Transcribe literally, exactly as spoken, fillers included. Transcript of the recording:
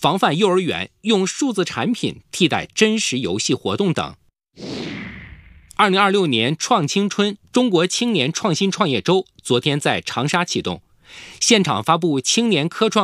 防范幼儿园用数字产品替代真实游戏活动等。二零二六年创青春中国青年创新创业周昨天在长沙启动，现场发布青年科创